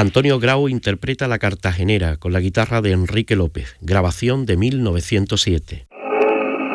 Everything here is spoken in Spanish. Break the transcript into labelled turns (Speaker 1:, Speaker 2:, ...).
Speaker 1: Antonio Grau interpreta La Cartagenera con la guitarra de Enrique López, grabación de 1907.